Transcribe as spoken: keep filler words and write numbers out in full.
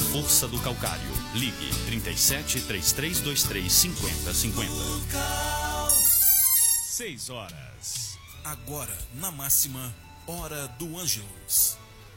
força do calcário. Ligue trinta e sete, três três dois três, cinquenta cinquenta. Seis horas. Agora, na máxima, Hora do Ângelus.